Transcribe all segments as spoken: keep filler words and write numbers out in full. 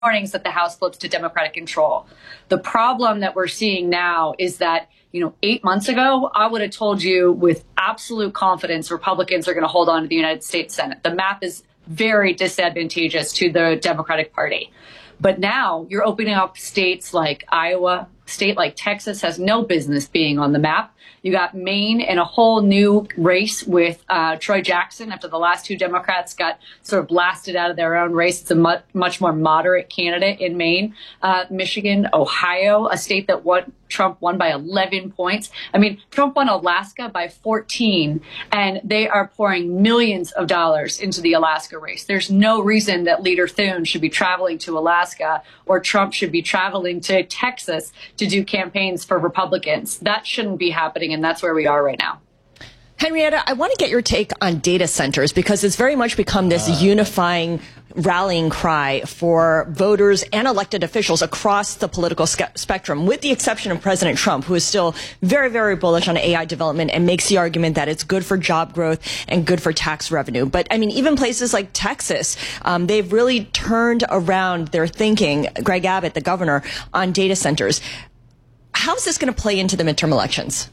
warnings that the House flips to Democratic control. The problem that we're seeing now is that, you know, eight months ago, I would have told you with absolute confidence Republicans are going to hold on to the United States Senate. The map is very disadvantageous to the Democratic Party. But now you're opening up states like Iowa, state like Texas has no business being on the map. You got Maine and a whole new race with uh, Troy Jackson after the last two Democrats got sort of blasted out of their own race. It's a much, much more moderate candidate in Maine. Uh, Michigan, Ohio, a state that won, Trump won by eleven points. I mean, Trump won Alaska by fourteen, and they are pouring millions of dollars into the Alaska race. There's no reason that Leader Thune should be traveling to Alaska or Trump should be traveling to Texas to do campaigns for Republicans. That shouldn't be happening, and that's where we are right now. Henrietta, I want to get your take on data centers because it's very much become this uh, unifying rallying cry for voters and elected officials across the political spectrum, with the exception of President Trump, who is still very, very bullish on A I development and makes the argument that it's good for job growth and good for tax revenue. But I mean, even places like Texas, um, they've really turned around their thinking, Greg Abbott, the governor, on data centers. How is this going to play into the midterm elections?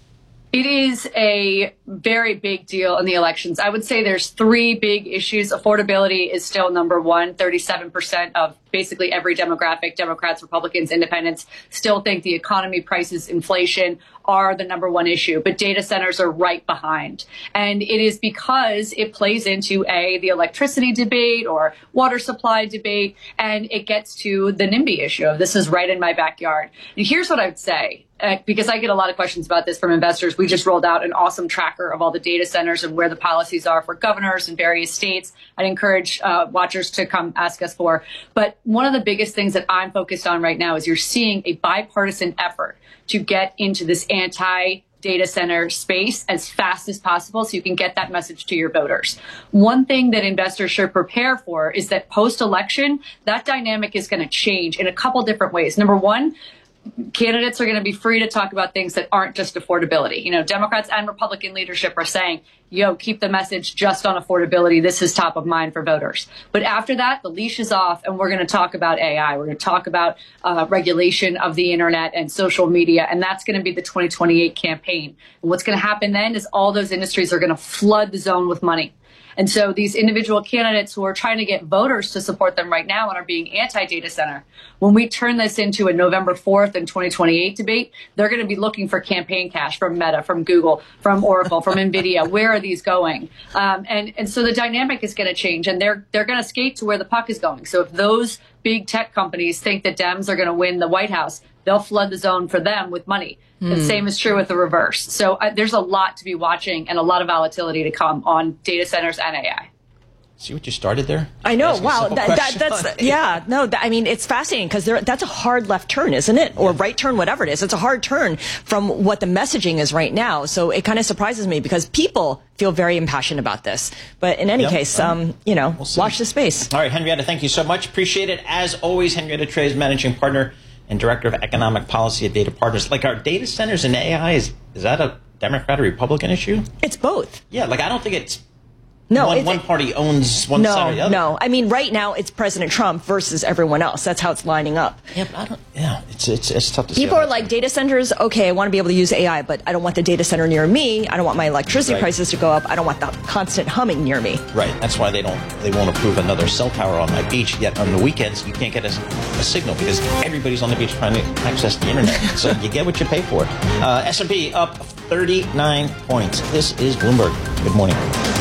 It is a very big deal in the elections. I would say there's three big issues. Affordability is still number one. thirty-seven percent of basically every demographic, Democrats, Republicans, independents, still think the economy, prices, inflation are the number one issue. But data centers are right behind. And it is because it plays into, A, the electricity debate or water supply debate, and it gets to the NIMBY issue of this is right in my backyard. And here's what I would say. Uh, because I get a lot of questions about this from investors. We just rolled out an awesome tracker of all the data centers and where the policies are for governors in various states. I'd encourage uh, watchers to come ask us for. But one of the biggest things that I'm focused on right now is you're seeing a bipartisan effort to get into this anti-data center space as fast as possible so you can get that message to your voters. One thing that investors should prepare for is that post-election, that dynamic is going to change in a couple different ways. Number one, candidates are going to be free to talk about things that aren't just affordability. You know, Democrats and Republican leadership are saying, yo, keep the message just on affordability. This is top of mind for voters. But after that, the leash is off, and we're going to talk about A I. We're going to talk about uh, regulation of the internet and social media, and that's going to be the twenty twenty-eight campaign. And what's going to happen then is all those industries are going to flood the zone with money. And so these individual candidates who are trying to get voters to support them right now and are being anti-data center, when we turn this into a November fourth and twenty twenty-eight debate, they're going to be looking for campaign cash from Meta, from Google, from Oracle, from NVIDIA. Where are these going? Um, and, and so the dynamic is going to change, and they're, they're going to skate to where the puck is going. So if those big tech companies think that Dems are going to win the White House, they'll flood the zone for them with money. Mm. The same is true with the reverse. So uh, there's a lot to be watching and a lot of volatility to come on data centers and A I. See what you started there? I know. Wow. That, that, that's yeah. No. That, I mean, it's fascinating because that's a hard left turn, isn't it? Or right turn, whatever it is. It's a hard turn from what the messaging is right now. So it kind of surprises me because people feel very impassioned about this. But in any yep. case, um, you know, we'll watch the space. All right, Henrietta, thank you so much. Appreciate it. As always, Henrietta Trey's managing partner and director of economic policy at Data Partners. Like, our data centers and A I, is is that a Democrat or Republican issue? It's both. Yeah. Like, I don't think it's. No, one, one party owns one no, side or the other. No, I mean, right now it's President Trump versus everyone else. That's how it's lining up. Yeah, but I don't. Yeah, it's it's it's tough to see. People are like, data centers. Okay, I want to be able to use A I, but I don't want the data center near me. I don't want my electricity right. prices to go up. I don't want the constant humming near me. Right. That's why they don't. They won't approve another cell tower on my beach. Yet on the weekends, you can't get a, a signal because everybody's on the beach trying to access the internet. So you get what you pay for. Uh, S and P up thirty-nine points. This is Bloomberg. Good morning.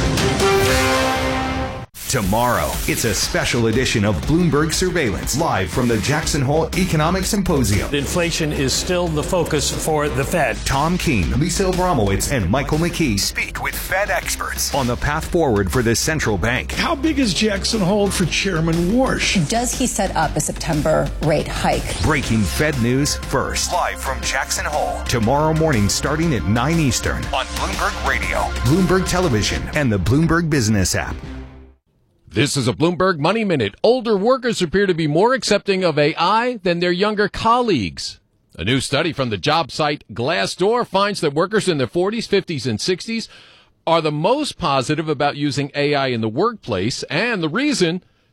Tomorrow, it's a special edition of Bloomberg Surveillance, live from the Jackson Hole Economic Symposium. Inflation is still the focus for the Fed. Tom Keene, Lisa Abramowitz, and Michael McKee speak with Fed experts on the path forward for the central bank. How big is Jackson Hole for Chairman Warsh? Does he set up a September rate hike? Breaking Fed news first. Live from Jackson Hole. Tomorrow morning starting at nine Eastern on Bloomberg Radio, Bloomberg Television, and the Bloomberg Business app. This is a Bloomberg Money Minute. Older workers appear to be more accepting of A I than their younger colleagues. A new study from the job site Glassdoor finds that workers in their forties, fifties, and sixties are the most positive about using A I in the workplace, and the reason,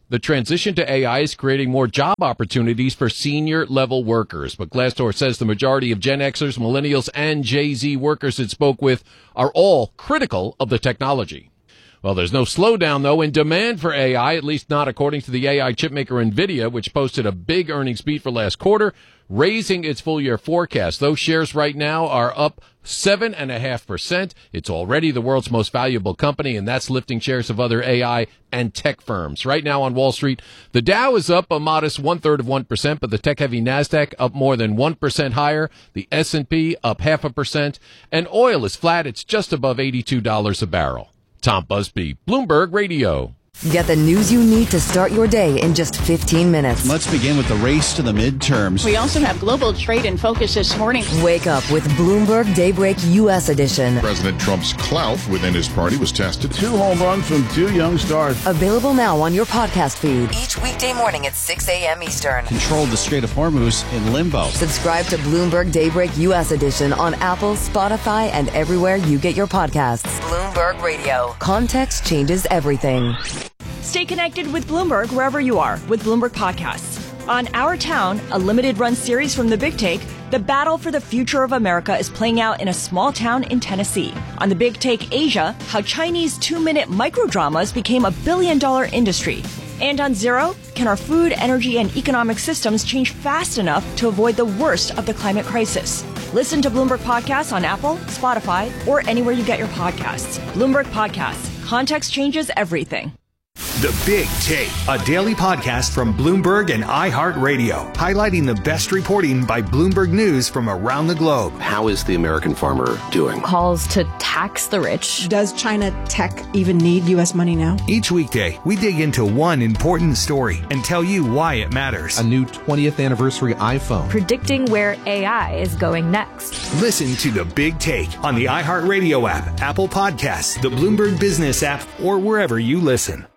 The transition to A I is creating more job opportunities for senior-level workers, but Glassdoor says the majority of Gen Xers, Millennials, and Gen Z workers it spoke with are all critical of the technology. Well, there's no slowdown, though, in demand for A I, at least not according to the A I chipmaker NVIDIA, which posted a big earnings beat for last quarter, raising its full-year forecast. Those shares right now are up seven point five percent. It's already the world's most valuable company, and that's lifting shares of other A I and tech firms. Right now on Wall Street, the Dow is up a modest one-third of one percent, but the tech-heavy NASDAQ up more than one percent higher, the S and P up half a percent, and oil is flat. It's just above eighty-two dollars a barrel. Tom Busby, Bloomberg Radio. Get the news you need to start your day in just fifteen minutes. Let's begin with the race to the midterms. We also have global trade in focus this morning. Wake up with Bloomberg Daybreak U S edition. President Trump's clout within his party was tested. Two home runs from two young stars. Available now on your podcast feed. Each weekday morning at six a.m. Eastern. Controlled the Strait of Hormuz in limbo. Subscribe to Bloomberg Daybreak U S edition on Apple, Spotify, and everywhere you get your podcasts. Bloomberg Radio. Context changes everything. Stay connected with Bloomberg wherever you are with Bloomberg Podcasts. On Our Town, a limited-run series from The Big Take, the battle for the future of America is playing out in a small town in Tennessee. On The Big Take Asia, how Chinese two-minute microdramas became a billion-dollar industry. And on Zero, can our food, energy, and economic systems change fast enough to avoid the worst of the climate crisis? Listen to Bloomberg Podcasts on Apple, Spotify, or anywhere you get your podcasts. Bloomberg Podcasts. Context changes everything. The Big Take, a daily podcast from Bloomberg and iHeartRadio, highlighting the best reporting by Bloomberg News from around the globe. How is the American farmer doing? Calls to tax the rich. Does China tech even need U S money now? Each weekday, we dig into one important story and tell you why it matters. A new twentieth anniversary iPhone. Predicting where A I is going next. Listen to The Big Take on the iHeartRadio app, Apple Podcasts, the Bloomberg Business app, or wherever you listen.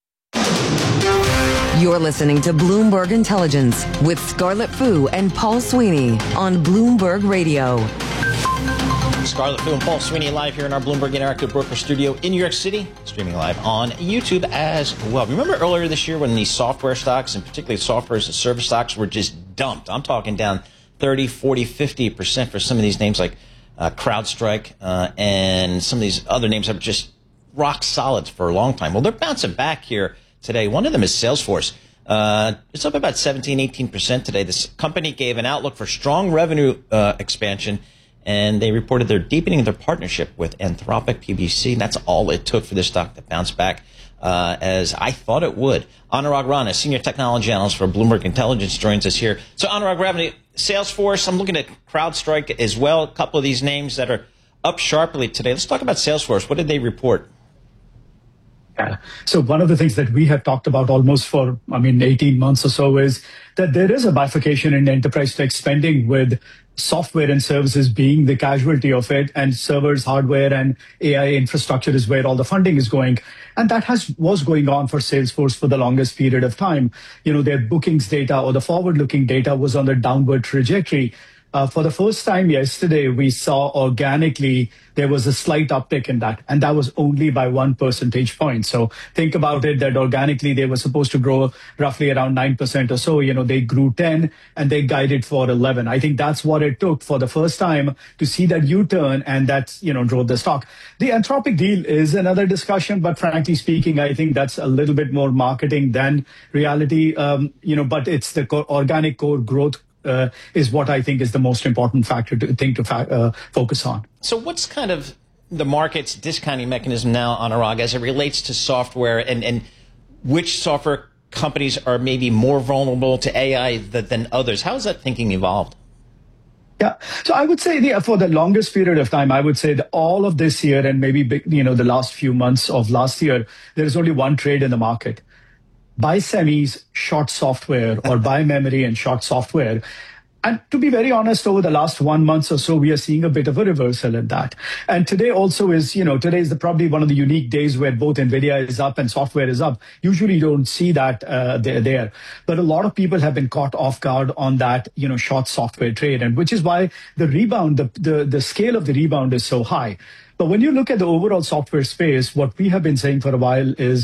You're listening to Bloomberg Intelligence with Scarlett Fu and Paul Sweeney on Bloomberg Radio. Scarlett Fu and Paul Sweeney live here in our Bloomberg Interactive Broker Studio in New York City, streaming live on YouTube as well. Remember earlier this year when these software stocks, and particularly software as a service stocks, were just dumped? I'm talking down thirty, forty, fifty percent for some of these names like uh, CrowdStrike uh, and some of these other names that are just rock solid for a long time. Well, they're bouncing back here today. One of them is Salesforce. Uh, it's up about seventeen, eighteen percent today. This company gave an outlook for strong revenue uh, expansion, and they reported they're deepening their partnership with Anthropic P B C. And that's all it took for this stock to bounce back, uh, as I thought it would. Anurag Rana, senior technology analyst for Bloomberg Intelligence, joins us here. So, Anurag, revenue, Salesforce, I'm looking at CrowdStrike as well, a couple of these names that are up sharply today. Let's talk about Salesforce. What did they report? Yeah. So one of the things that we have talked about almost for, I mean, eighteen months or so is that there is a bifurcation in enterprise tech spending, with software and services being the casualty of it, and servers, hardware, and A I infrastructure is where all the funding is going. And that has was going on for Salesforce for the longest period of time. You know, their bookings data or the forward-looking data was on the downward trajectory. Uh, for the first time yesterday, we saw organically there was a slight uptick in that, and that was only by one percentage point. So think about it, that organically they were supposed to grow roughly around nine percent or so. You know, they grew ten and they guided for eleven. I think that's what it took for the first time to see that U-turn, and that's, you know, drove the stock. The Anthropic deal is another discussion, but frankly speaking, I think that's a little bit more marketing than reality, um, you know, but it's the co- organic core growth Uh, is what I think is the most important factor to thing to fa- uh, focus on. So what's kind of the market's discounting mechanism now, Anurag, as it relates to software, and, and which software companies are maybe more vulnerable to A I th- than others? How has that thinking evolved? Yeah. So I would say the, for the longest period of time, I would say that all of this year and maybe, you know, the last few months of last year, there is only one trade in the market. Buy semis, short software, or buy memory and short software. And to be very honest, over the last one month or so, we are seeing a bit of a reversal in that. And today also is, you know, today is the, probably one of the unique days where both NVIDIA is up and software is up. Usually you don't see that uh, there, there. But a lot of people have been caught off guard on that, you know, short software trade. And which is why the rebound, the, the, the scale of the rebound is so high. But when you look at the overall software space, what we have been saying for a while is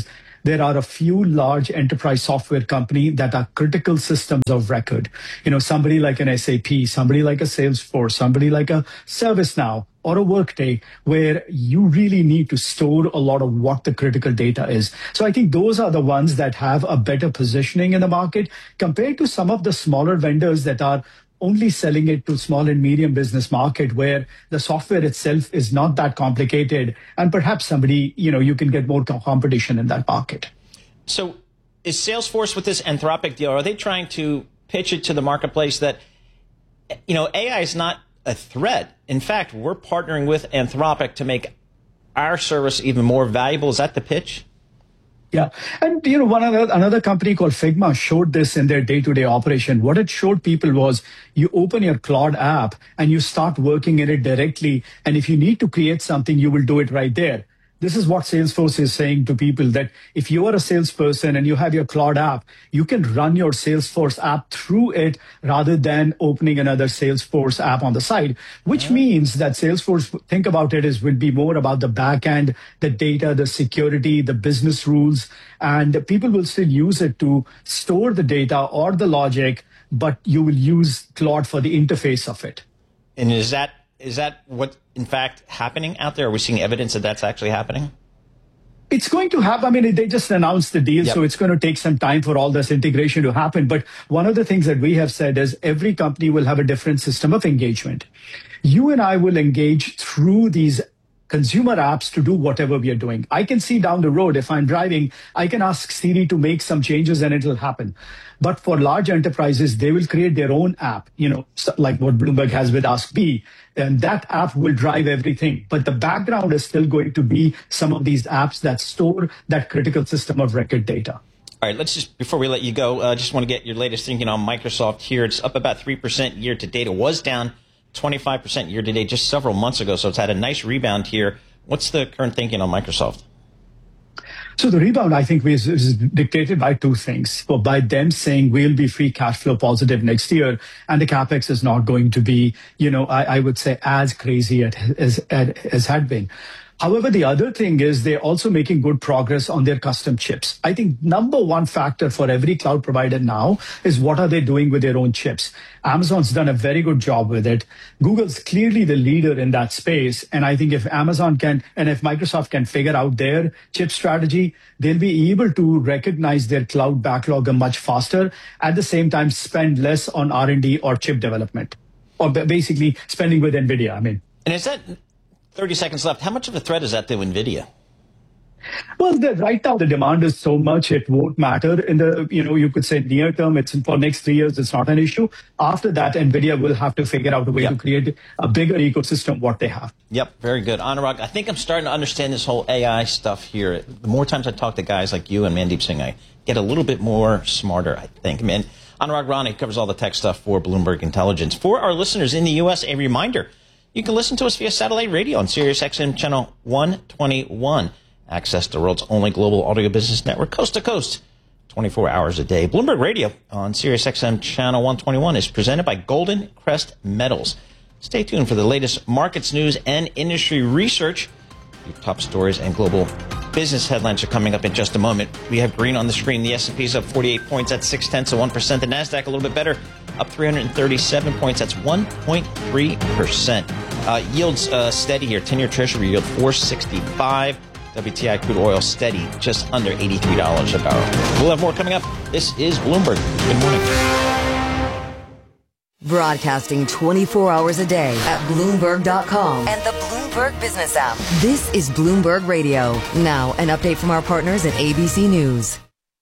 there are a few large enterprise software companies that are critical systems of record. You know, somebody like an S A P, somebody like a Salesforce, somebody like a ServiceNow or a Workday, where you really need to store a lot of what the critical data is. So I think those are the ones that have a better positioning in the market compared to some of the smaller vendors that are only selling it to small and medium business market, where the software itself is not that complicated. And perhaps somebody, you know, you can get more competition in that market. So is Salesforce with this Anthropic deal, are they trying to pitch it to the marketplace that, you know, A I is not a threat? In fact, we're partnering with Anthropic to make our service even more valuable. Is that the pitch? Yeah. And, you know, one other, another company called Figma showed this in their day-to-day operation. What it showed people was you open your Claude app and you start working in it directly. And if you need to create something, you will do it right there. This is what Salesforce is saying to people, that if you are a salesperson and you have your Claude app, you can run your Salesforce app through it rather than opening another Salesforce app on the side, which yeah. means that Salesforce, think about it, is will be more about the back end, the data, the security, the business rules, and people will still use it to store the data or the logic, but you will use Claude for the interface of it. And is that Is that what, in fact, happening out there? Are we seeing evidence that that's actually happening? It's going to happen. I mean, they just announced the deal, yep. so it's going to take some time for all this integration to happen. But one of the things that we have said is every company will have a different system of engagement. You and I will engage through these consumer apps to do whatever we are doing. I can see down the road, if I'm driving, I can ask Siri to make some changes and it'll happen. But for large enterprises, they will create their own app, you know, like what Bloomberg has with Ask B. And that app will drive everything. But the background is still going to be some of these apps that store that critical system of record data. All right, let's just, before we let you go, I uh, just want to get your latest thinking on Microsoft here. It's up about three percent year to date. It was down twenty-five percent year to date just several months ago, so it's had a nice rebound here. What's the current thinking on Microsoft? So the rebound, I think, is, is dictated by two things. Well, by them saying we'll be free cash flow positive next year, and the capex is not going to be, you know, I, I would say as crazy as, as, as had been. However, the other thing is they're also making good progress on their custom chips. I think number one factor for every cloud provider now is what are they doing with their own chips. Amazon's done a very good job with it. Google's clearly the leader in that space. And I think if Amazon can, and if Microsoft can figure out their chip strategy, they'll be able to recognize their cloud backlog much faster, at the same time spend less on R and D or chip development, or basically spending with NVIDIA, I mean. And is that thirty seconds left? How much of a threat is that to NVIDIA? Well, the, right now the demand is so much it won't matter. In the, you know, you could say near term, it's for next three years, it's not an issue. After that, NVIDIA will have to figure out a way yep. to create a bigger ecosystem what they have. Yep, very good. Anurag, I think I'm starting to understand this whole A I stuff here. The more times I talk to guys like you and Mandeep Singh, I get a little bit more smarter, I think. I mean, Anurag Rani covers all the tech stuff for Bloomberg Intelligence. For our listeners in the U S, a reminder, you can listen to us via satellite radio on Sirius X M channel one twenty-one. Access the world's only global audio business network, coast to coast, twenty-four hours a day. Bloomberg Radio on Sirius X M channel one twenty-one is presented by Golden Crest Metals. Stay tuned for the latest markets news and industry research. Your top stories and global business headlines are coming up in just a moment. We have green on the screen. The S and P is up forty-eight points. That's six tenths of one percent. The NASDAQ a little bit better, up three hundred thirty-seven points. That's one point three percent. Uh, yields uh, steady here. ten-year Treasury yield four sixty-five. W T I crude oil steady, just under eighty-three dollars a barrel. We'll have more coming up. This is Bloomberg. Good morning. Broadcasting twenty-four hours a day at Bloomberg dot com and the Bloomberg Business app. This is Bloomberg Radio. Now, an update from our partners at A B C News.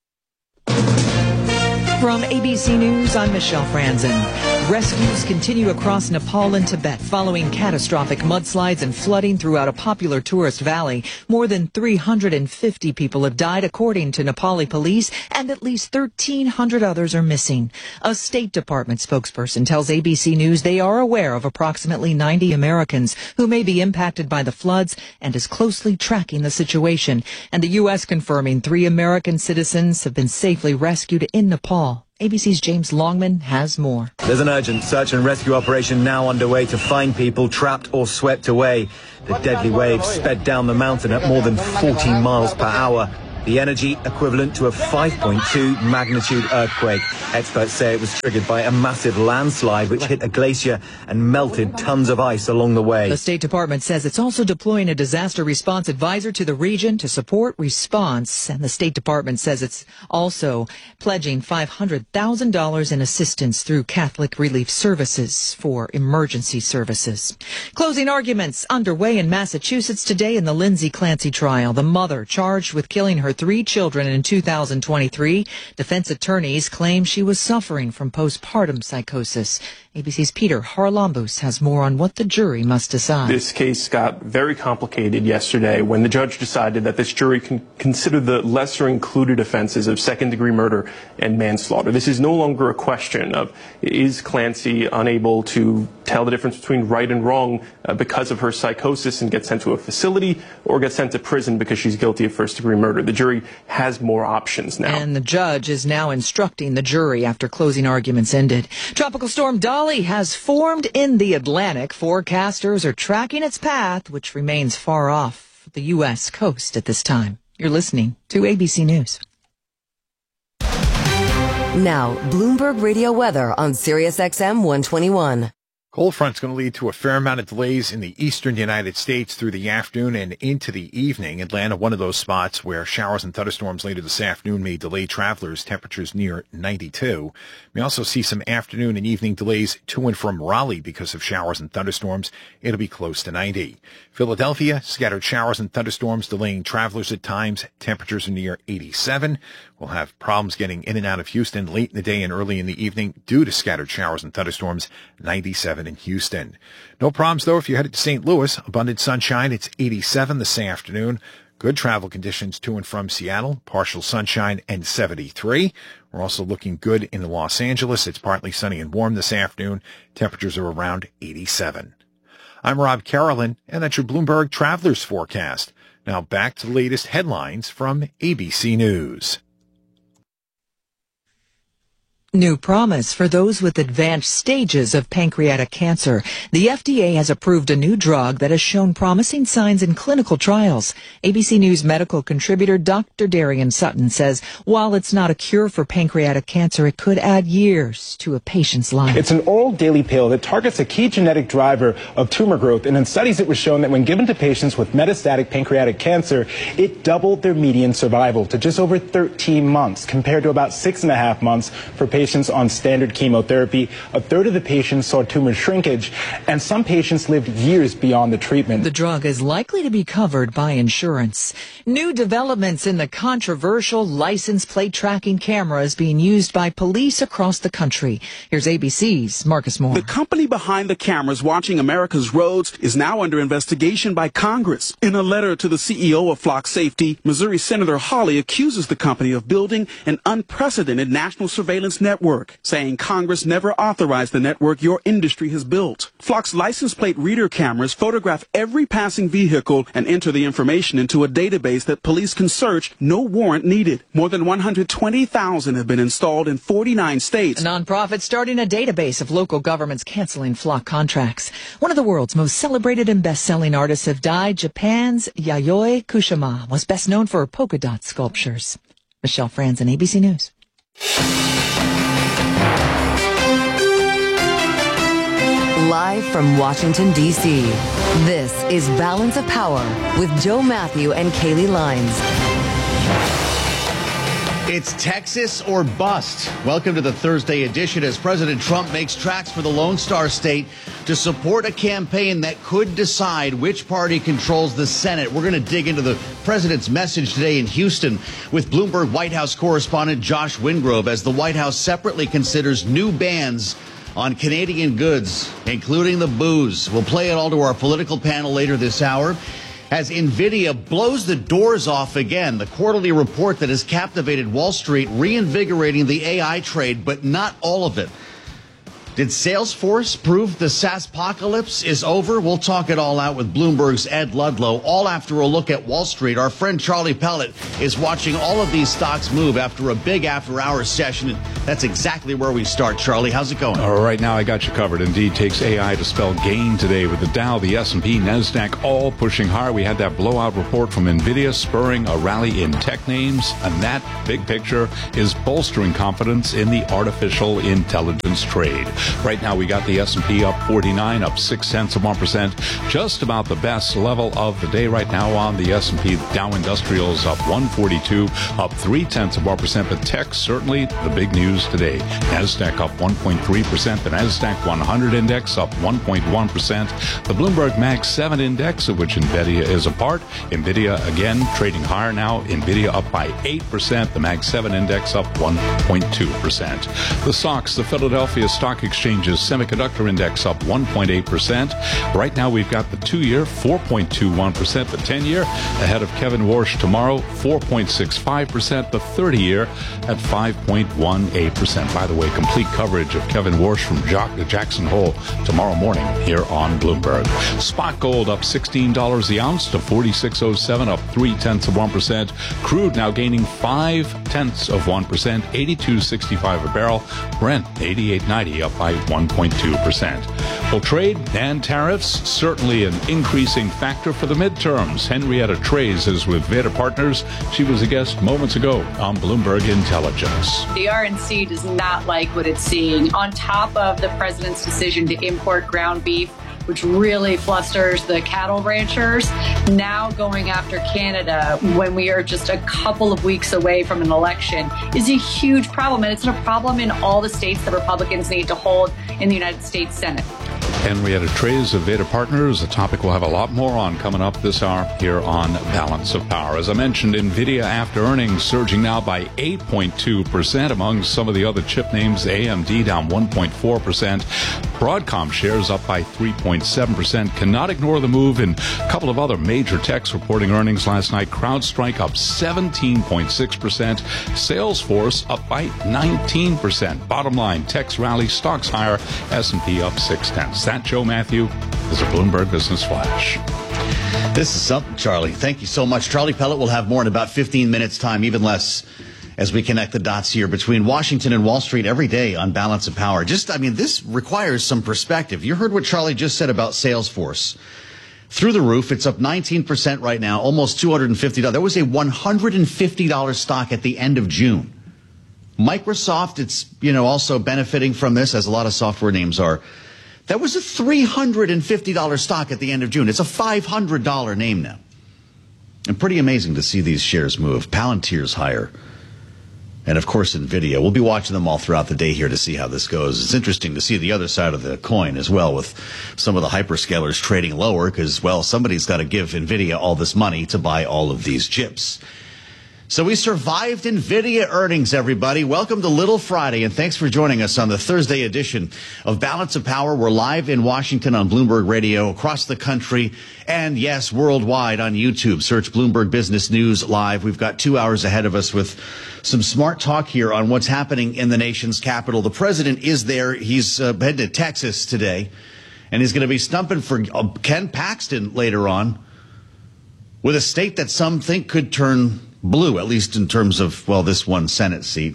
From A B C News, I'm Michelle Franzen. Rescues continue across Nepal and Tibet following catastrophic mudslides and flooding throughout a popular tourist valley. More than three hundred fifty people have died, according to Nepali police, and at least thirteen hundred others are missing. A State Department spokesperson tells A B C News they are aware of approximately ninety Americans who may be impacted by the floods and is closely tracking the situation. And the U S confirming three American citizens have been safely rescued in Nepal. A B C's James Longman has more. There's an urgent search and rescue operation now underway to find people trapped or swept away. The deadly waves sped down the mountain at more than fourteen miles per hour. the energy equivalent to a five point two magnitude earthquake. Experts say it was triggered by a massive landslide which hit a glacier and melted tons of ice along the way. The State Department says it's also deploying a disaster response advisor to the region to support response. And the State Department says it's also pledging five hundred thousand dollars in assistance through Catholic Relief Services for emergency services. Closing arguments underway in Massachusetts today in the Lindsay Clancy trial. The mother charged with killing her three children in two thousand twenty-three. Defense attorneys claim she was suffering from postpartum psychosis. A B C's Peter Harlambous has more on what the jury must decide. This case got very complicated yesterday when the judge decided that this jury can consider the lesser included offenses of second-degree murder and manslaughter. This is no longer a question of is Clancy unable to tell the difference between right and wrong uh, because of her psychosis and get sent to a facility, or get sent to prison because she's guilty of first-degree murder. The jury has more options now. And the judge is now instructing the jury after closing arguments ended. Tropical storm Dolly has formed in the Atlantic. Forecasters are tracking its path, which remains far off the U S coast at this time. You're listening to A B C News. Now, Bloomberg Radio weather on Sirius X M one twenty-one. Cold front's going to lead to a fair amount of delays in the eastern United States through the afternoon and into the evening. Atlanta, one of those spots where showers and thunderstorms later this afternoon may delay travelers. Temperatures near ninety-two. We also see some afternoon and evening delays to and from Raleigh because of showers and thunderstorms. It'll be close to ninety. Philadelphia, scattered showers and thunderstorms delaying travelers at times. Temperatures are near eighty-seven. We'll have problems getting in and out of Houston late in the day and early in the evening due to scattered showers and thunderstorms. ninety-seven in Houston. No problems, though, if you're headed to Saint Louis. Abundant sunshine. It's eighty-seven this afternoon. Good travel conditions to and from Seattle. Partial sunshine and seventy-three. We're also looking good in Los Angeles. It's partly sunny and warm this afternoon. Temperatures are around eighty-seven. I'm Rob Carolyn, and that's your Bloomberg Travelers Forecast. Now back to the latest headlines from A B C News. New promise for those with advanced stages of pancreatic cancer. The F D A has approved a new drug that has shown promising signs in clinical trials. A B C News medical contributor Doctor Darian Sutton says while it's not a cure for pancreatic cancer, it could add years to a patient's life. It's an oral daily pill that targets a key genetic driver of tumor growth. And in studies, it was shown that when given to patients with metastatic pancreatic cancer, it doubled their median survival to just over thirteen months, compared to about six and a half months for patients Patients on standard chemotherapy. A third of the patients saw tumor shrinkage, and some patients lived years beyond the treatment. The drug is likely to be covered by insurance. New developments in the controversial license plate tracking cameras being used by police across the country. Here's A B C's Marcus Moore. The company behind the cameras watching America's roads is now under investigation by Congress. In a letter to the C E O of Flock Safety, Missouri Senator Hawley accuses the company of building an unprecedented national surveillance network. Network, saying Congress never authorized the network your industry has built. Flock's license plate reader cameras photograph every passing vehicle and enter the information into a database that police can search, no warrant needed. More than one hundred twenty thousand have been installed in forty-nine states. A nonprofit starting a database of local governments canceling Flock contracts. One of the world's most celebrated and best-selling artists have died. Japan's Yayoi Kusama was best known for her polka dot sculptures. Michelle Franzen, A B C News. Live from Washington, D C, this is Balance of Power with Joe Matthew and Kaylee Lines. It's Texas or bust. Welcome to the Thursday edition as President Trump makes tracks for the Lone Star State to support a campaign that could decide which party controls the Senate. We're going to dig into the president's message today in Houston with Bloomberg White House correspondent Josh Wingrove as the White House separately considers new bans on Canadian goods, including the booze. We'll play it all to our political panel later this hour as NVIDIA blows the doors off again. The quarterly report that has captivated Wall Street, reinvigorating the A I trade, but not all of it. Did Salesforce prove the SaaSpocalypse is over? We'll talk it all out with Bloomberg's Ed Ludlow, all after a look at Wall Street. Our friend Charlie Pellet is watching all of these stocks move after a big after-hours session. That's exactly where we start. Charlie, how's it going? All right, now I got you covered. Indeed, takes A I to spell gain today with the Dow, the S and P, NASDAQ all pushing higher. We had that blowout report from NVIDIA spurring a rally in tech names, and that big picture is bolstering confidence in the artificial intelligence trade. Right now, we got the S and P up forty-nine, up six tenths of one percent. Just about the best level of the day right now on the S and P. Dow Industrials up one forty-two, up three tenths of one percent. But tech certainly the big news today. NASDAQ up one point three percent. The NASDAQ one hundred index up one point one percent. The Bloomberg Mag seven index, of which NVIDIA is a part. NVIDIA again trading higher now. NVIDIA up by eight percent. The Mag seven index up one point two percent. The S O X, the Philadelphia Stock Exchange's Semiconductor Index up one point eight percent. Right now we've got the two-year four point two one percent. The ten-year ahead of Kevin Warsh tomorrow, four point six five percent. The thirty-year at five point one eight percent. By the way, complete coverage of Kevin Warsh from Jack- Jackson Hole tomorrow morning here on Bloomberg. Spot gold up sixteen dollars the ounce to forty-six oh seven, up three tenths of one percent. Crude now gaining five tenths of one percent, eighty-two sixty-five a barrel. Brent eighty-eight ninety, up by one point two percent. Well, trade and tariffs certainly an increasing factor for the midterms. Henrietta Treyz is with Veda Partners. She was a guest moments ago on Bloomberg Intelligence. The R N C does not like what it's seeing. On top of the president's decision to import ground beef, which really flusters the cattle ranchers, now going after Canada when we are just a couple of weeks away from an election is a huge problem. And it's a problem in all the states that Republicans need to hold in the United States Senate. Henrietta Treyz of Veda Partners, a topic we'll have a lot more on coming up this hour here on Balance of Power. As I mentioned, NVIDIA after earnings surging now by eight point two percent. Among some of the other chip names, A M D down one point four percent. Broadcom shares up by three point seven percent. Cannot ignore the move in a couple of other major techs reporting earnings last night. CrowdStrike up seventeen point six percent. Salesforce up by nineteen percent. Bottom line, techs rally, stocks higher, S and P up six tenths. That, Joe Matthew, is a Bloomberg Business Flash. This is something, Charlie. Thank you so much. Charlie Pellet will have more in about fifteen minutes' time, even less, as we connect the dots here between Washington and Wall Street every day on Balance of Power. Just, I mean, this requires some perspective. You heard what Charlie just said about Salesforce. Through the roof, it's up nineteen percent right now, almost two hundred fifty dollars. There was a one hundred fifty dollars stock at the end of June. Microsoft, it's, you know, also benefiting from this, as a lot of software names are. That was a three hundred fifty dollars stock at the end of June. It's a five hundred dollars name now. And pretty amazing to see these shares move. Palantir's higher. And, of course, NVIDIA. We'll be watching them all throughout the day here to see how this goes. It's interesting to see the other side of the coin as well, with some of the hyperscalers trading lower because, well, somebody's got to give NVIDIA all this money to buy all of these chips. So we survived NVIDIA earnings, everybody. Welcome to Little Friday, and thanks for joining us on the Thursday edition of Balance of Power. We're live in Washington on Bloomberg Radio, across the country, and, yes, worldwide on YouTube. Search Bloomberg Business News Live. We've got two hours ahead of us with some smart talk here on what's happening in the nation's capital. The president is there. He's uh, headed to Texas today, and he's going to be stumping for uh, Ken Paxton later on, with a state that some think could turn blue, at least in terms of, well, this one Senate seat.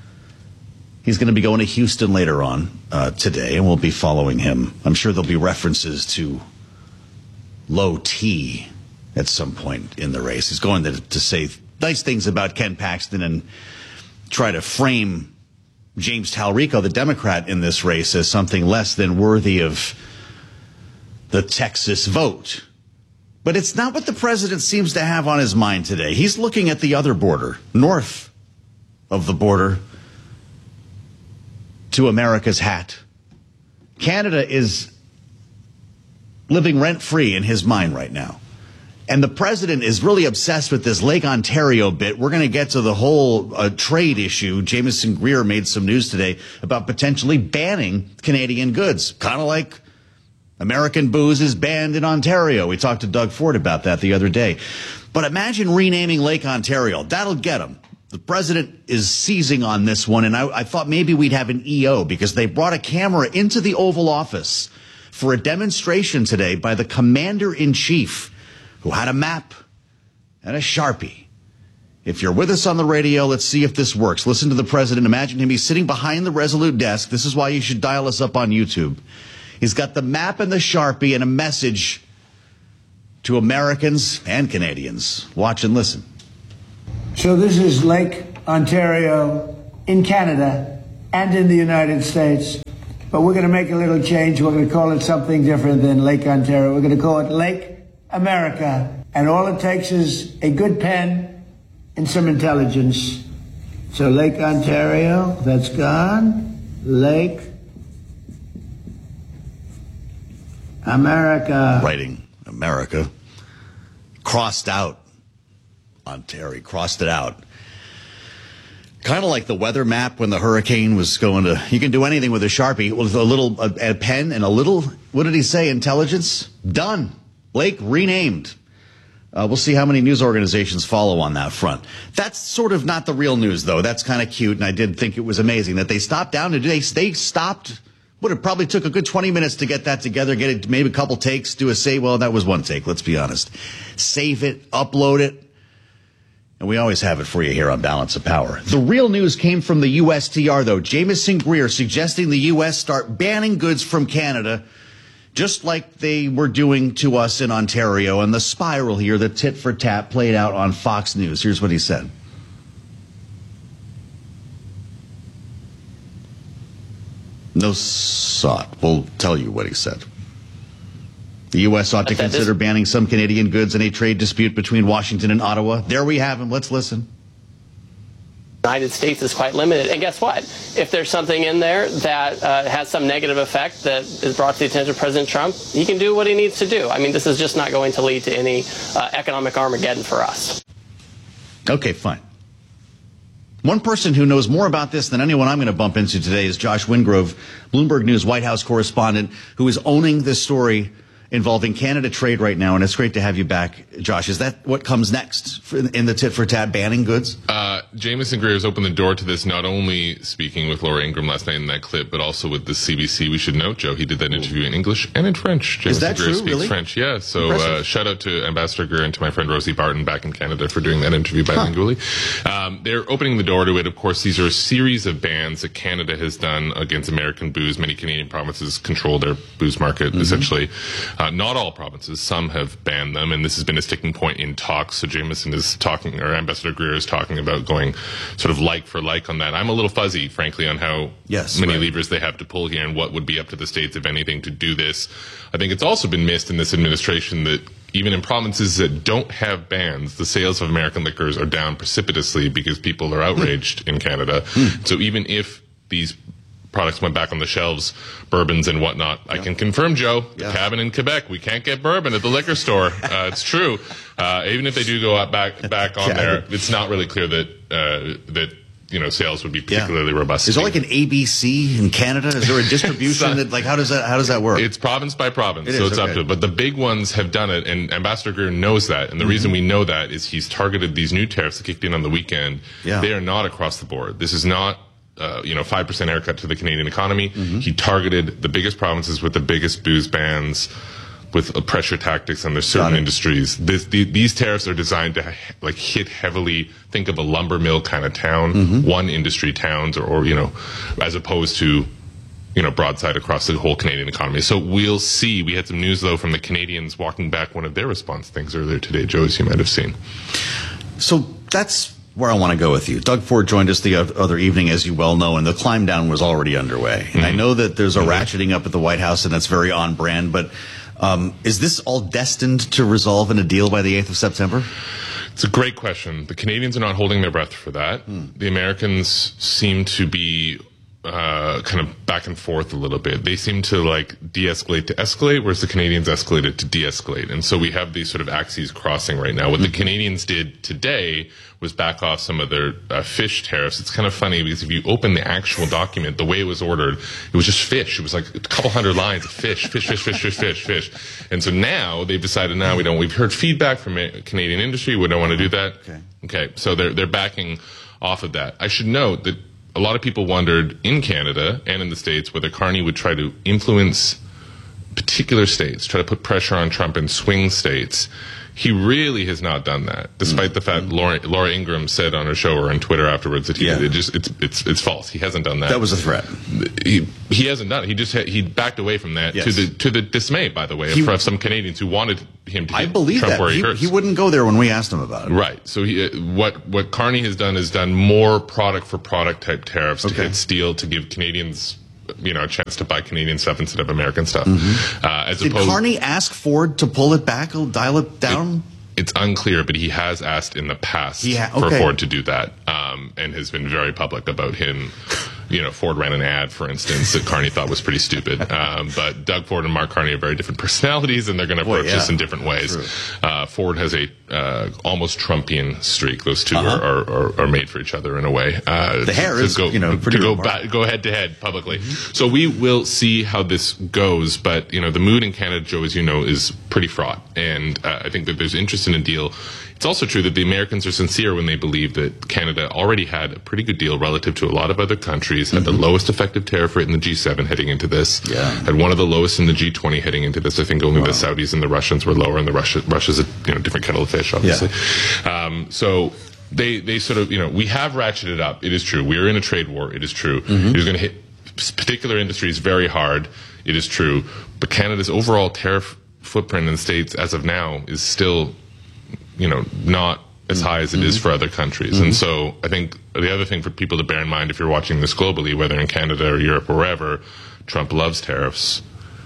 He's going to be going to Houston later on uh, today, and we'll be following him. I'm sure there'll be references to low T at some point in the race. He's going to, to say nice things about Ken Paxton and try to frame James Talrico, the Democrat in this race, as something less than worthy of the Texas vote. But it's not what the president seems to have on his mind today. He's looking at the other border, north of the border to America's hat. Canada is living rent-free in his mind right now. And the president is really obsessed with this Lake Ontario bit. We're going to get to the whole uh, trade issue. Jameson Greer made some news today about potentially banning Canadian goods, kind of like American booze is banned in Ontario. We talked to Doug Ford about that the other day. But imagine renaming Lake Ontario. That'll get him. The president is seizing on this one, and I, I thought maybe we'd have an E O because they brought a camera into the Oval Office for a demonstration today by the commander-in-chief, who had a map and a Sharpie. If you're with us on the radio, let's see if this works. Listen to the president. Imagine him. He's sitting behind the Resolute desk. This is why you should dial us up on YouTube. He's got the map and the Sharpie and a message to Americans and Canadians. Watch and listen. So this is Lake Ontario in Canada and in the United States. But we're going to make a little change. We're going to call it something different than Lake Ontario. We're going to call it Lake America. And all it takes is a good pen and some intelligence. So Lake Ontario, that's gone. Lake America. Writing America. Crossed out. Ontario crossed it out. Kind of like the weather map when the hurricane was going to, you can do anything with a Sharpie, with a little, a, a pen and a little, what did he say, intelligence? Done. Lake renamed. Uh, we'll see how many news organizations follow on that front. That's sort of not the real news, though. That's kind of cute, and I did think it was amazing that they stopped down to do, they, they stopped, what, it probably took a good twenty minutes to get that together, get it, maybe a couple takes, do a say, well, that was one take, let's be honest. Save it, upload it. And we always have it for you here on Balance of Power. The real news came from the U S T R, though. Jamieson Greer suggesting the U S start banning goods from Canada, just like they were doing to us in Ontario. And the spiral here, the tit for tat, played out on Fox News. Here's what he said. No saw it. We'll tell you what he said. The U S ought to consider banning some Canadian goods in a trade dispute between Washington and Ottawa. There we have him. Let's listen. The United States is quite limited. And guess what? If there's something in there that uh, has some negative effect that is brought to the attention of President Trump, he can do what he needs to do. I mean, this is just not going to lead to any uh, economic Armageddon for us. Okay, fine. One person who knows more about this than anyone I'm going to bump into today is Josh Wingrove, Bloomberg News White House correspondent, who is owning this story involving Canada trade right now, and it's great to have you back, Josh. Is that what comes next for, in the tit-for-tat banning goods? Uh, Jamieson Greer has opened the door to this, not only speaking with Laura Ingraham last night in that clip, but also with the C B C. We should note, Joe, he did that interview in English and in French. Jamieson Is that Greer true, speaks really? French, yeah. So uh, shout out to Ambassador Greer and to my friend Rosie Barton back in Canada for doing that interview bilingually. Huh. Um, they're opening the door to it. Of course, these are a series of bans that Canada has done against American booze. Many Canadian provinces control their booze market, mm-hmm. essentially. Uh, not all provinces. Some have banned them, and this has been a sticking point in talks. So Jamieson is talking, or Ambassador Greer is talking about going sort of like for like on that. I'm a little fuzzy, frankly, on how yes, many right. levers they have to pull here and what would be up to the states, if anything, to do this. I think it's also been missed in this administration that even in provinces that don't have bans, the sales of American liquors are down precipitously because people are outraged in Canada. Mm. So even if these products went back on the shelves, bourbons and whatnot. Yeah. I can confirm, Joe, the yeah. cabin in Quebec, we can't get bourbon at the liquor store. Uh, it's true. Uh, even if they do go out back back on yeah. there, it's not really clear that uh, that you know sales would be particularly yeah. robust. Is there like an A B C in Canada? Is there a distribution not, that like how does that how does that work? It's province by province, it so is, it's okay. up to it. But the big ones have done it, and Ambassador Greer knows that. And the mm-hmm. reason we know that is he's targeted these new tariffs that kicked in on the weekend. Yeah. They are not across the board. This is not. Uh, you know, five percent haircut to the Canadian economy. Mm-hmm. He targeted the biggest provinces with the biggest booze bans, with uh, pressure tactics on their certain industries. This, the, these tariffs are designed to like hit heavily. Think of a lumber mill kind of town, mm-hmm. one industry towns, or, or you know, as opposed to you know broadside across the whole Canadian economy. So we'll see. We had some news though from the Canadians walking back one of their response things earlier today, Joe, as you might have seen. So that's where I want to go with you. Doug Ford joined us the other evening, as you well know, and the climb down was already underway. Mm-hmm. And I know that there's a mm-hmm. ratcheting up at the White House, and that's very on brand, but um, is this all destined to resolve in a deal by the eighth of September? It's a great question. The Canadians are not holding their breath for that. Mm. The Americans seem to be uh, kind of back and forth a little bit. They seem to like de-escalate to escalate, whereas the Canadians escalated to de-escalate. And so we have these sort of axes crossing right now. What mm-hmm. the Canadians did today was back off some of their uh, fish tariffs. It's kind of funny because if you open the actual document, the way it was ordered, it was just fish. It was like a couple hundred lines of fish, fish, fish, fish, fish, fish, fish. And so now they've decided, now we don't, we've heard feedback from Canadian industry. We don't want to do that. Okay. Okay. So they're, they're backing off of that. I should note that a lot of people wondered in Canada and in the States whether Carney would try to influence particular states, try to put pressure on Trump in swing states. He really has not done that, despite mm-hmm. the fact Laura, Laura Ingraham said on her show or on Twitter afterwards that he yeah. it just it's it's it's false. He hasn't done that. That was a threat. He he hasn't done it. He just ha- he backed away from that yes. to the to the dismay, by the way, he, of some Canadians who wanted him to. I get believe Trump that where he, he, hurts. he wouldn't go there when we asked him about it. Right. So he uh, what what Carney has done is done more product for product type tariffs okay. to hit steel to give Canadians, you know, a chance to buy Canadian stuff instead of American stuff. Mm-hmm. Uh, as Did opposed, Carney ask Ford to pull it back, or dial it down? It, it's unclear, but he has asked in the past ha- okay. for Ford to do that, um, and has been very public about him. You know, Ford ran an ad, for instance, that Carney thought was pretty stupid. Um, but Doug Ford and Mark Carney are very different personalities, and they're going to approach yeah. this in different ways. Uh, Ford has a uh, almost Trumpian streak. Those two uh-huh. are, are, are made for each other in a way. Uh, the hair to, is, to go, you know, pretty to go, ba- go head to head publicly. Mm-hmm. So we will see how this goes. But you know, the mood in Canada, Joe, as you know, is pretty fraught, and uh, I think that there's interest in a deal. It's also true that the Americans are sincere when they believe that Canada already had a pretty good deal relative to a lot of other countries, had mm-hmm. the lowest effective tariff rate in the G seven heading into this, yeah. had one of the lowest in the G twenty heading into this. I think only wow. the Saudis and the Russians were lower, and the Russia, Russia's a you know, different kettle of fish, obviously. Yeah. Um, so they, they sort of, you know, we have ratcheted up. It is true. We are in a trade war. It is true. Mm-hmm. It is going to hit particular industries very hard. It is true. But Canada's overall tariff footprint in the States as of now is still, you know, not as high as it mm-hmm. is for other countries. Mm-hmm. And so I think the other thing for people to bear in mind if you're watching this globally, whether in Canada or Europe or wherever, Trump loves tariffs.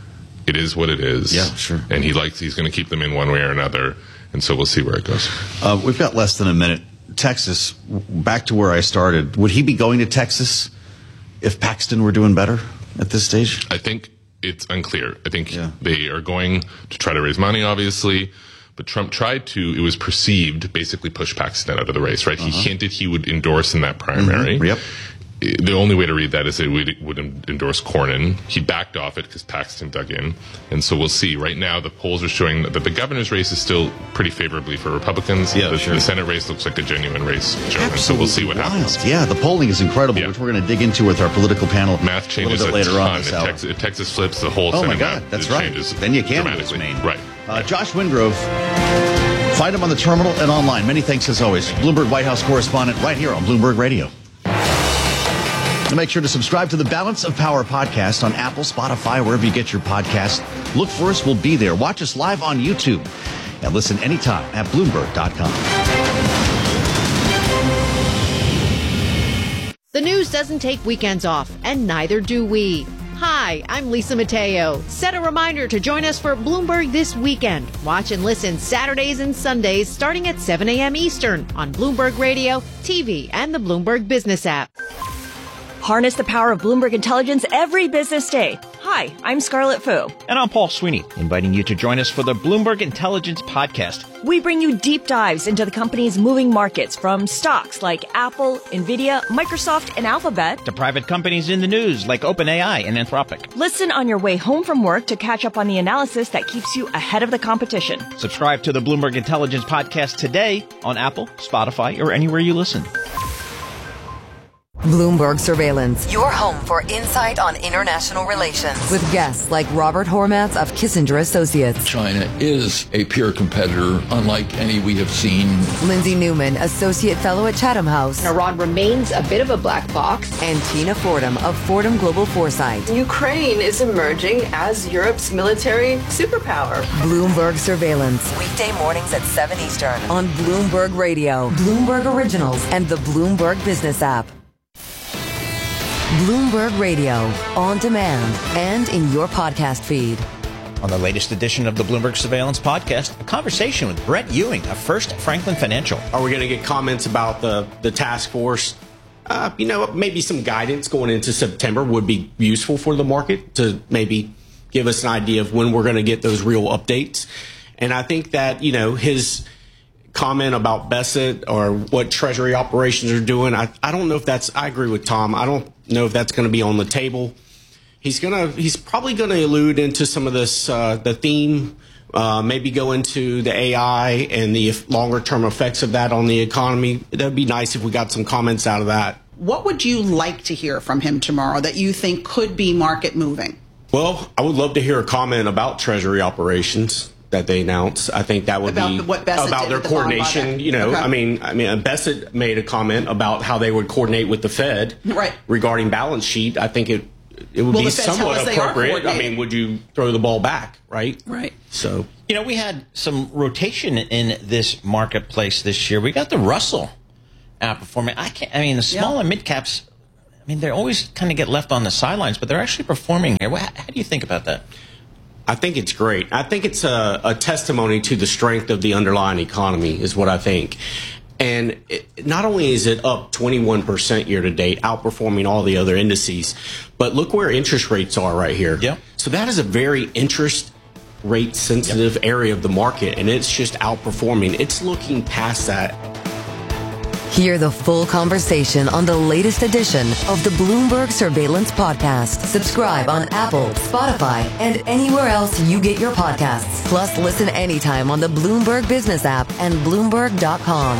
It is what it is. Yeah, sure. And he likes, he's going to keep them in one way or another. And so we'll see where it goes. Uh, we've got less than a minute. Texas, back to where I started. Would he be going to Texas if Paxton were doing better at this stage? I think it's unclear. I think yeah. they are going to try to raise money, obviously. But Trump tried to, it was perceived, basically push Paxton out of the race, right? Uh-huh. He hinted he would endorse in that primary. Mm-hmm. Yep. The only way to read that is that he would endorse Cornyn. He backed off it because Paxton dug in. And so we'll see. Right now, the polls are showing that the governor's race is still pretty favorably for Republicans. Yeah, the, sure. the Senate race looks like a genuine race, Joe. Absolutely So we'll see what wild. happens. Yeah, the polling is incredible, yeah. which we're going to dig into with our political panel Math changes a little bit a later ton. on this if, hour. Texas, if Texas flips, the whole Oh, Senate my God, map that's right. changes Then you can dramatically. Maine. Right. Uh, Josh Wingrove, find him on the terminal and online. Many thanks as always. Bloomberg White House correspondent right here on Bloomberg Radio. And make sure to subscribe to the Balance of Power podcast on Apple, Spotify, wherever you get your podcasts. Look for us. We'll be there. Watch us live on YouTube and listen anytime at Bloomberg dot com. The news doesn't take weekends off, and neither do we. Hi, I'm Lisa Mateo. Set a reminder to join us for Bloomberg This Weekend. Watch and listen Saturdays and Sundays starting at seven a.m. Eastern on Bloomberg Radio, T V, and the Bloomberg Business app. Harness the power of Bloomberg Intelligence every business day. Hi, I'm Scarlett Fu. And I'm Paul Sweeney, inviting you to join us for the Bloomberg Intelligence Podcast. We bring you deep dives into the company's moving markets, from stocks like Apple, Nvidia, Microsoft, and Alphabet, to private companies in the news like OpenAI and Anthropic. Listen on your way home from work to catch up on the analysis that keeps you ahead of the competition. Subscribe to the Bloomberg Intelligence Podcast today on Apple, Spotify, or anywhere you listen. Bloomberg Surveillance, your home for insight on international relations, with guests like Robert Hormats of Kissinger Associates. China is a peer competitor, unlike any we have seen. Lindsay Newman, Associate Fellow at Chatham House. Iran remains a bit of a black box. And Tina Fordham of Fordham Global Foresight. Ukraine is emerging as Europe's military superpower. Bloomberg Surveillance, weekday mornings at seven Eastern on Bloomberg Radio, Bloomberg Originals, and the Bloomberg Business app. Bloomberg Radio, on demand and in your podcast feed. On the latest edition of the Bloomberg Surveillance Podcast, a conversation with Brett Ewing of First Franklin Financial. Are we going to get comments about the, the task force? Uh, you know, maybe some guidance going into September would be useful for the market to maybe give us an idea of when we're going to get those real updates. And I think that, you know, his comment about Bessent or what Treasury operations are doing, I, I don't know if that's, I agree with Tom. I don't know if that's going to be on the table. He's going to, he's probably going to allude into some of this, uh, the theme uh, maybe go into the A I and the longer term effects of that on the economy. That would be nice if we got some comments out of that. What would you like to hear from him tomorrow that you think could be market moving? Well, I would love to hear a comment about Treasury operations that they announced. I think that would about be what Bessent about did their with the bond coordination. buyback. You know, Okay. I mean, I mean, Bessent made a comment about how they would coordinate with the Fed right. regarding balance sheet. I think it it would Well, be the Fed tell somewhat us they are appropriate. I coordinating. mean, would you throw the ball back? Right. Right. So you know, we had some rotation in this marketplace this year. We got the Russell outperforming. I can't. I mean, the small Yeah. and mid caps. I mean, they always kind of get left on the sidelines, but they're actually performing here. How, how do you think about that? I think it's great. I think it's a, a testimony to the strength of the underlying economy is what I think. And it, not only is it up twenty-one percent year to date, outperforming all the other indices, but look where interest rates are right here. Yep. So that is a very interest rate sensitive yep. area of the market, and it's just outperforming. It's looking past that. Hear the full conversation on the latest edition of the Bloomberg Surveillance Podcast. Subscribe on Apple, Spotify, and anywhere else you get your podcasts. Plus, listen anytime on the Bloomberg Business app and Bloomberg dot com.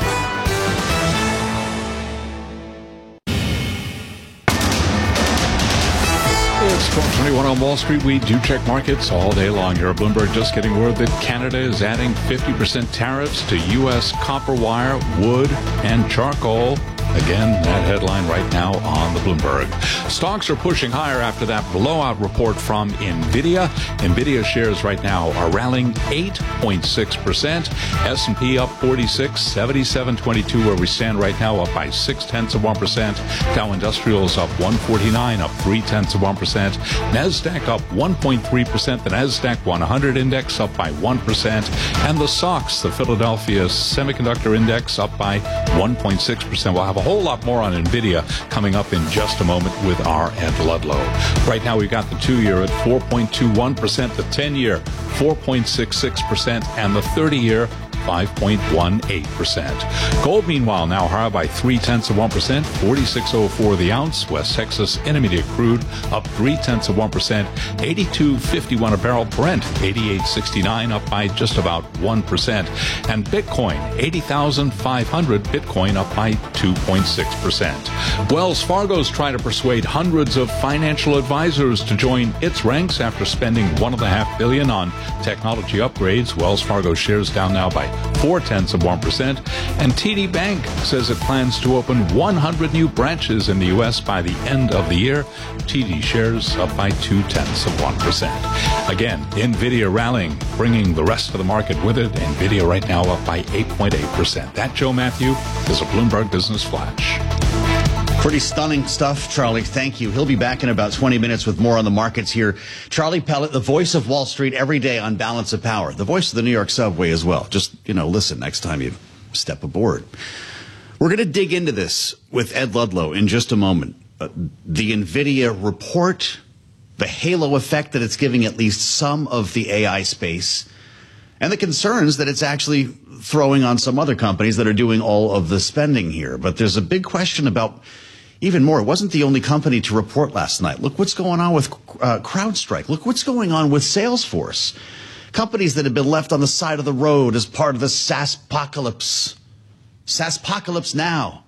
It's twelve twenty-one on Wall Street. We do check markets all day long here at Bloomberg. Just getting word that Canada is adding fifty percent tariffs to U S copper wire, wood, and charcoal. Again, that headline right now on the Bloomberg. Stocks are pushing higher after that blowout report from NVIDIA. NVIDIA shares right now are rallying eight point six percent. S and P up forty-six, seventy-seven twenty-two where we stand right now, up by six tenths of one percent. Dow Industrials up one forty-nine, up three tenths of one percent. NASDAQ up one point three percent. The NASDAQ one hundred index up by one percent. And the S O X, the Philadelphia Semiconductor Index, up by one point six percent. We'll have a whole lot more on NVIDIA coming up in just a moment with our Ed Ludlow. Right now, we've got the two-year at four point two one percent, the ten-year four point six six percent, and the thirty-year five point one eight percent. Gold, meanwhile, now higher by three tenths of one percent, forty-six oh four the ounce. West Texas Intermediate crude up three tenths of one percent, eighty-two fifty-one a barrel. Brent eighty-eight sixty-nine, up by just about one percent. And Bitcoin eighty thousand five hundred. Bitcoin up by two point six percent. Wells Fargo's trying to persuade hundreds of financial advisors to join its ranks after spending one and a half billion on technology upgrades. Wells Fargo shares down now by four tenths of one percent, and T D Bank says it plans to open one hundred new branches in the U S by the end of the year. T D shares up by two tenths of one percent. Again, NVIDIA rallying, bringing the rest of the market with it. NVIDIA right now up by eight point eight percent. That, Joe Matthew, is a Bloomberg Business Flash. Pretty stunning stuff, Charlie. Thank you. He'll be back in about twenty minutes with more on the markets here. Charlie Pellet, the voice of Wall Street every day on Balance of Power. The voice of the New York subway as well. Just, you know, listen next time you step aboard. We're going to dig into this with Ed Ludlow in just a moment. Uh, the NVIDIA report, the halo effect that it's giving at least some of the A I space, and the concerns that it's actually throwing on some other companies that are doing all of the spending here. But there's a big question about even more. It wasn't the only company to report last night. Look what's going on with uh, CrowdStrike. Look what's going on with Salesforce. Companies that have been left on the side of the road as part of the SaaSpocalypse. SaaSpocalypse now.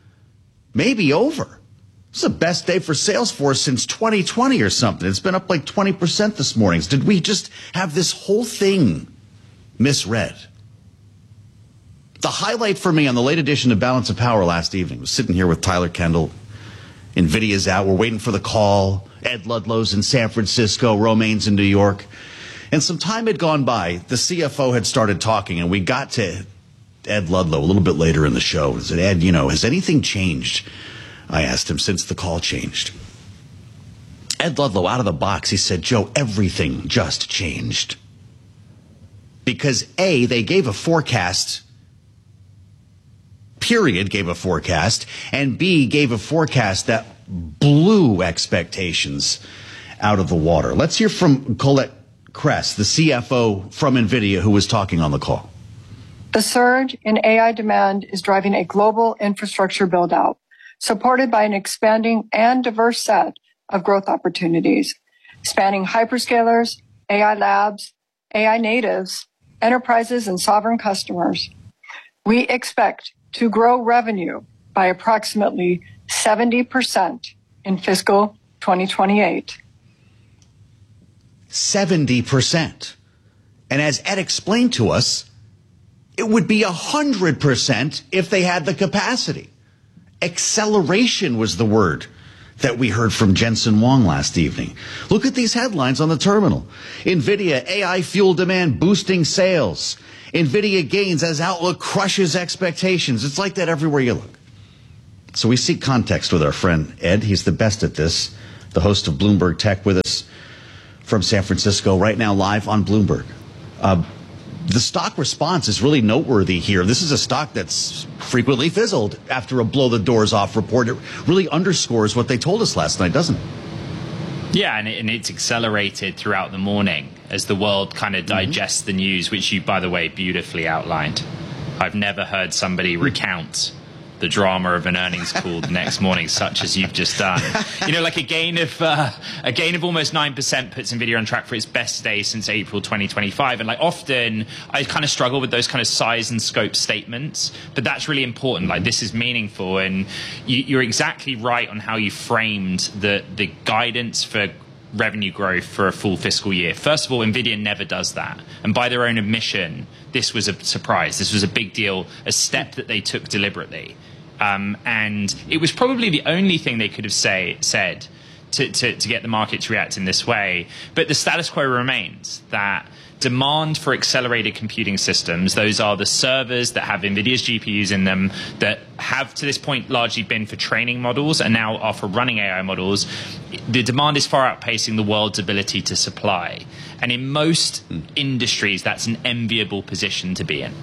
Maybe over. It's the best day for Salesforce since twenty twenty or something. It's been up like twenty percent this morning. Did we just have this whole thing misread? The highlight for me on the late edition of Balance of Power last evening was sitting here with Tyler Kendall. NVIDIA's out. We're waiting for the call. Ed Ludlow's in San Francisco. Romaine's in New York. And some time had gone by. The C F O had started talking, and we got to Ed Ludlow a little bit later in the show. I said, Ed, you know, has anything changed? I asked him, since the call changed. Ed Ludlow, out of the box, he said, Joe, everything just changed. Because, A, they gave a forecast, period, gave a forecast, and B, gave a forecast that blew expectations out of the water. Let's hear from Colette Kress, the C F O from NVIDIA, who was talking on the call. The surge in A I demand is driving a global infrastructure build-out, supported by an expanding and diverse set of growth opportunities, spanning hyperscalers, A I labs, A I natives, enterprises, and sovereign customers, we expect to grow revenue by approximately seventy percent in fiscal twenty twenty-eight. seventy percent. And as Ed explained to us, it would be one hundred percent if they had the capacity. Acceleration was the word that we heard from Jensen Huang last evening. Look at these headlines on the terminal. NVIDIA, A I fuel demand boosting sales. NVIDIA gains as Outlook crushes expectations. It's like that everywhere you look. So we seek context with our friend Ed. He's the best at this. The host of Bloomberg Tech with us from San Francisco, right now live on Bloomberg. Uh, the stock response is really noteworthy here. This is a stock that's frequently fizzled after a blow-the-doors-off report. It really underscores what they told us last night, doesn't it? Yeah, and, it, and it's accelerated throughout the morning as the world kind of digests mm-hmm. the news, which you, by the way, beautifully outlined. I've never heard somebody recount the drama of an earnings call the next morning, such as you've just done. You know, like a gain of uh, a gain of almost nine percent puts NVIDIA on track for its best day since April twenty twenty-five. And like often, I kind of struggle with those kind of size and scope statements, but that's really important. Like this is meaningful, and you, you're exactly right on how you framed the the guidance for revenue growth for a full fiscal year. First of all, NVIDIA never does that. And by their own admission, this was a surprise. This was a big deal, a step that they took deliberately. Um, and it was probably the only thing they could have say, said to, to, to get the market to react in this way. But the status quo remains that demand for accelerated computing systems, those are the servers that have NVIDIA's G P Us in them, that have to this point largely been for training models and now are for running A I models, the demand is far outpacing the world's ability to supply. And in most mm. industries, that's an enviable position to be in.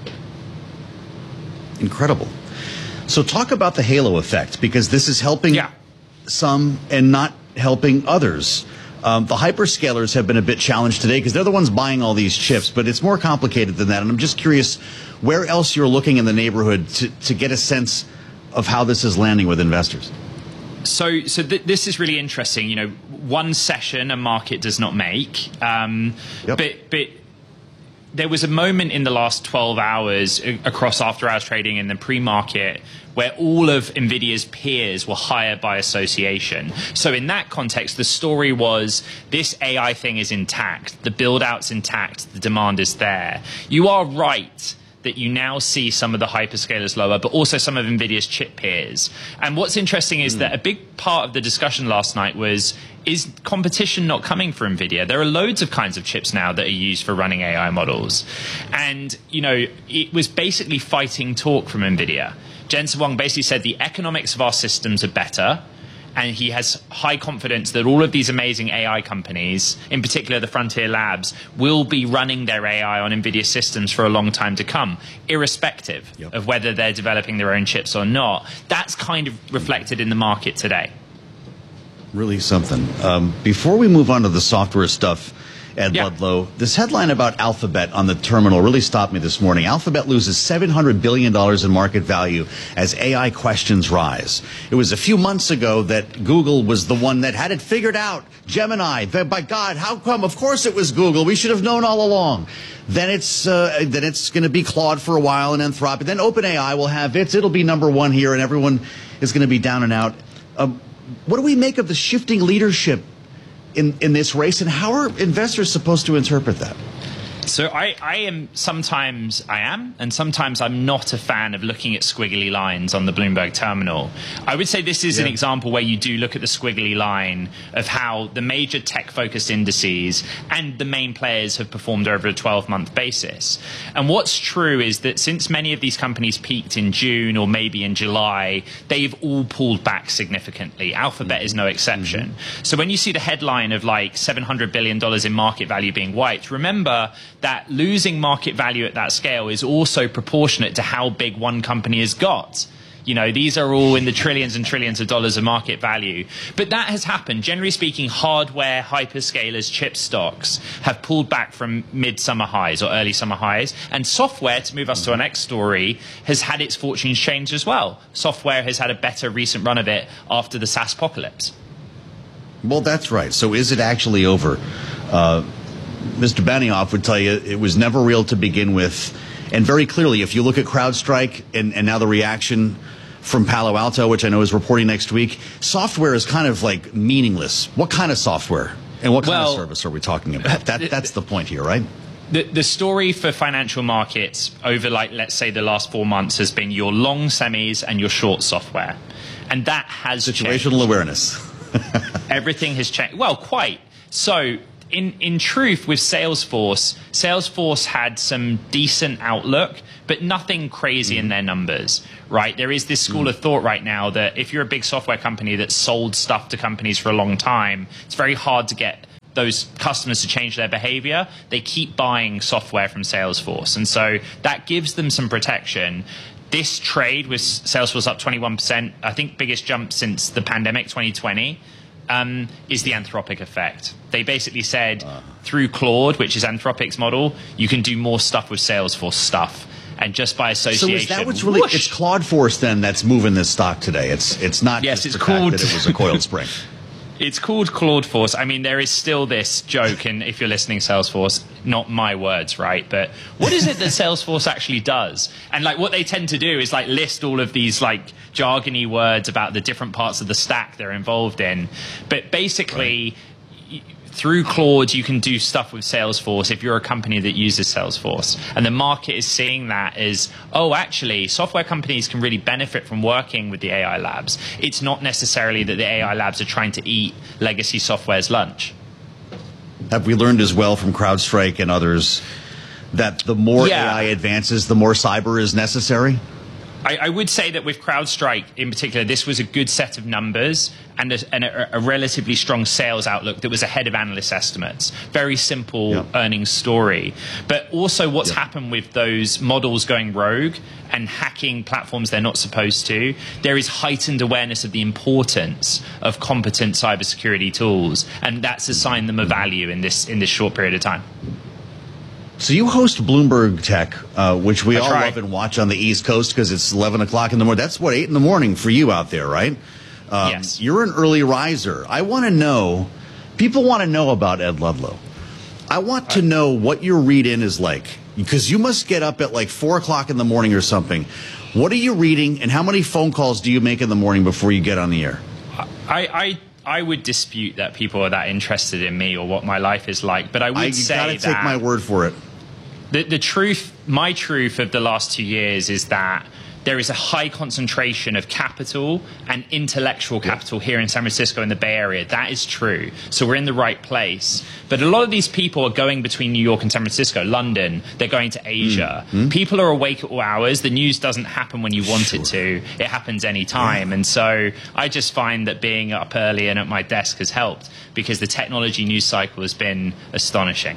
Incredible. So talk about the halo effect, because this is helping yeah. some and not helping others. Um, the hyperscalers have been a bit challenged today because they're the ones buying all these chips, but it's more complicated than that. And I'm just curious where else you're looking in the neighborhood to, to get a sense of how this is landing with investors. So, so th this is really interesting. You know, one session a market does not make, um, yep. but but. There was a moment in the last twelve hours across after-hours trading in the pre-market where all of NVIDIA's peers were higher by association. So in that context, the story was this A I thing is intact, the build-out's intact, the demand is there. You are right that you now see some of the hyperscalers lower, but also some of NVIDIA's chip peers. And what's interesting is mm. that a big part of the discussion last night was, is competition not coming for NVIDIA? There are loads of kinds of chips now that are used for running A I models. And, you know, it was basically fighting talk from NVIDIA. Jensen Huang basically said the economics of our systems are better, and he has high confidence that all of these amazing A I companies, in particular the Frontier Labs, will be running their A I on NVIDIA systems for a long time to come, irrespective yep. of whether they're developing their own chips or not. That's kind of reflected in the market today. Really something. Um, before we move on to the software stuff, Ed yeah. Ludlow, this headline about Alphabet on the terminal really stopped me this morning. Alphabet loses seven hundred billion dollars in market value as A I questions rise. It was a few months ago that Google was the one that had it figured out. Gemini, by God, how come? Of course it was Google. We should have known all along. Then it's uh, then it's going to be Claude for a while, and Anthropic. Then OpenAI will have its. It'll be number one here, and everyone is going to be down and out. Um, what do we make of the shifting leadership in, in this race, and how are investors supposed to interpret that? So I, I am sometimes I am, and sometimes I'm not a fan of looking at squiggly lines on the Bloomberg terminal. I would say this is yeah. an example where you do look at the squiggly line of how the major tech-focused indices and the main players have performed over a twelve-month basis. And what's true is that since many of these companies peaked in June or maybe in July, they've all pulled back significantly. Alphabet mm-hmm. is no exception. Mm-hmm. So when you see the headline of like seven hundred billion dollars in market value being wiped, remember that losing market value at that scale is also proportionate to how big one company has got. You know, these are all in the trillions and trillions of dollars of market value. But that has happened. Generally speaking, hardware, hyperscalers, chip stocks have pulled back from mid-summer highs or early summer highs. And software, to move us to our next story, has had its fortunes changed as well. Software has had a better recent run of it after the SaaS apocalypse. Well, that's right. So is it actually over? Uh, Mister Benioff would tell you it was never real to begin with. And very clearly, if you look at CrowdStrike and, and now the reaction from Palo Alto, which I know is reporting next week, software is kind of like meaningless. What kind of software and what kind well, of service are we talking about? That, that's the point here, right? The, the story for financial markets over, like, let's say the last four months has been your long semis and your short software. And that has Situational changed. awareness. Everything has changed. Well, quite. So in, in truth, with Salesforce, Salesforce had some decent outlook, but nothing crazy mm. in their numbers, right? There is this school mm. of thought right now that if you're a big software company that sold stuff to companies for a long time, it's very hard to get those customers to change their behavior. They keep buying software from Salesforce. And so that gives them some protection. This trade with Salesforce up twenty-one percent, I think biggest jump since the pandemic, twenty twenty, um, is the Anthropic effect. They basically said uh. through Claude, which is Anthropic's model, you can do more stuff with Salesforce stuff. And just by association. So is that what's really, whoosh. It's Claude Force then that's moving this stock today. It's it's not yes, just it's the called, fact that it was a coiled spring. It's called Claude Force. I mean, there is still this joke, and if you're listening, Salesforce, not my words, right? But what is it that Salesforce actually does? And like what they tend to do is like list all of these like jargony words about the different parts of the stack they're involved in. But basically, right. through Claude, you can do stuff with Salesforce if you're a company that uses Salesforce. And the market is seeing that as, oh, actually, software companies can really benefit from working with the A I labs. It's not necessarily that the A I labs are trying to eat legacy software's lunch. Have we learned as well from CrowdStrike and others that the more yeah. A I advances, the more cyber is necessary? I, I would say that with CrowdStrike in particular, this was a good set of numbers and a, and a, a relatively strong sales outlook that was ahead of analyst estimates. Very simple yep. earnings story. But also what's yep. happened with those models going rogue and hacking platforms they're not supposed to, there is heightened awareness of the importance of competent cybersecurity tools. And that's assigned them a value in this, in this short period of time. So you host Bloomberg Tech, uh, which we That's all right. love and watch on the East Coast because it's eleven o'clock in the morning. That's, what, eight in the morning for you out there, right? Um, yes. You're an early riser. I want to know, people want to know about Ed Ludlow. I want to know what your read-in is like, because you must get up at like four o'clock in the morning or something. What are you reading, and how many phone calls do you make in the morning before you get on the air? I... I I would dispute that people are that interested in me or what my life is like, but I would I, say you gotta that take my word for it. The, the truth, my truth of the last two years is that there is a high concentration of capital and intellectual capital here in San Francisco and the Bay Area. That is true. So we're in the right place. But a lot of these people are going between New York and San Francisco, London. They're going to Asia. Mm-hmm. People are awake at all hours. The news doesn't happen when you want sure. it to. It happens any time. Yeah. And so I just find that being up early and at my desk has helped because the technology news cycle has been astonishing.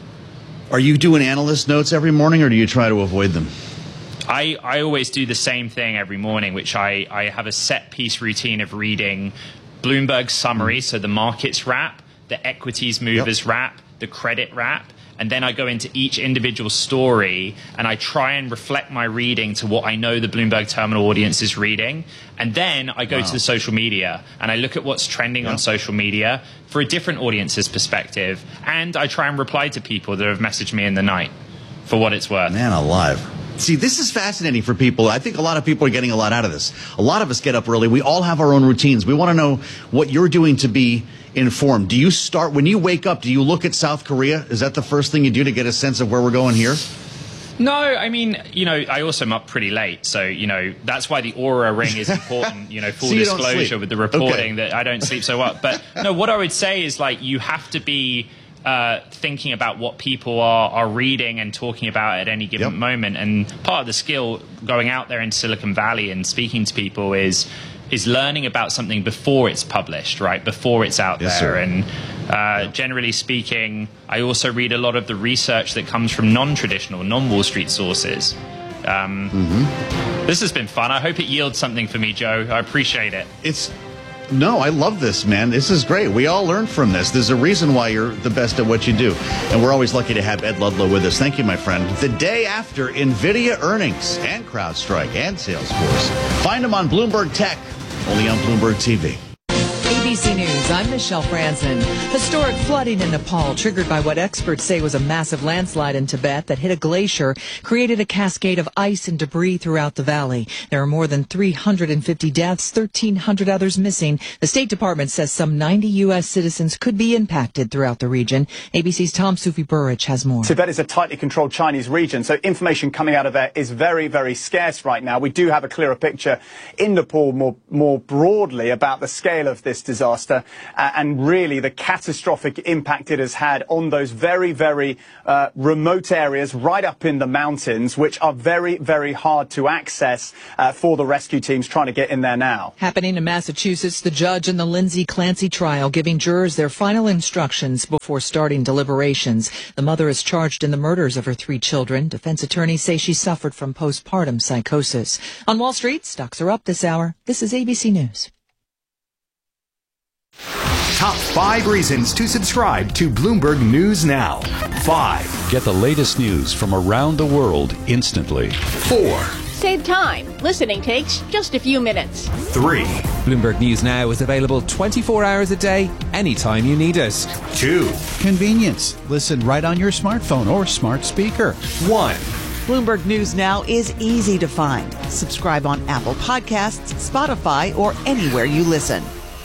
Are you doing analyst notes every morning, or do you try to avoid them? I, I always do the same thing every morning, which I, I have a set piece routine of reading Bloomberg summary, mm. so the markets wrap, the equities movers yep. wrap, the credit wrap, and then I go into each individual story and I try and reflect my reading to what I know the Bloomberg Terminal audience is reading. And then I go wow. to the social media and I look at what's trending yep. on social media for a different audience's perspective. And I try and reply to people that have messaged me in the night for what it's worth. Man alive. See, this is fascinating for people. I think a lot of people are getting a lot out of this. A lot of us get up early. We all have our own routines. We want to know what you're doing to be informed. Do you start, when you wake up, do you look at South Korea? Is that the first thing you do to get a sense of where we're going here? No, I mean, you know, I also am up pretty late. So, you know, that's why the Aura ring is important, you know, full so you disclosure with the reporting okay. that I don't sleep so well. But no, what I would say is like you have to be Uh, thinking about what people are, are reading and talking about at any given yep. moment. And part of the skill going out there in Silicon Valley and speaking to people is is learning about something before it's published, right? Before it's out yes, there. Sir. And uh, yep. generally speaking, I also read a lot of the research that comes from non-traditional, non-Wall Street sources. Um, mm-hmm. This has been fun. I hope it yields something for me, Joe. I appreciate it. It's No, I love this, man. This is great. We all learn from this. There's a reason why you're the best at what you do. And we're always lucky to have Ed Ludlow with us. Thank you, my friend. The day after NVIDIA earnings and CrowdStrike and Salesforce. Find them on Bloomberg Tech, only on Bloomberg T V. A B C News, I'm Michelle Franzen. Historic flooding in Nepal, triggered by what experts say was a massive landslide in Tibet that hit a glacier, created a cascade of ice and debris throughout the valley. There are more than three hundred fifty deaths, thirteen hundred others missing. The State Department says some ninety U S citizens could be impacted throughout the region. A B C's Tom Sufi Burridge has more. Tibet is a tightly controlled Chinese region, so information coming out of there is very, very scarce right now. We do have a clearer picture in Nepal more, more broadly about the scale of this disaster uh, and really the catastrophic impact it has had on those very, very uh, remote areas right up in the mountains, which are very, very hard to access uh, for the rescue teams trying to get in there now. Happening in Massachusetts, the judge in the Lindsay Clancy trial giving jurors their final instructions before starting deliberations. The mother is charged in the murders of her three children. Defense attorneys say she suffered from postpartum psychosis. On Wall Street, stocks are up this hour. This is A B C News. Top five reasons to subscribe to Bloomberg News Now. Five. Get the latest news from around the world instantly. Four. Save time. Listening takes just a few minutes. Three. Bloomberg News Now is available twenty-four hours a day, anytime you need us. Two. Convenience. Listen right on your smartphone or smart speaker. One. Bloomberg News Now is easy to find. Subscribe on Apple Podcasts, Spotify, or anywhere you listen.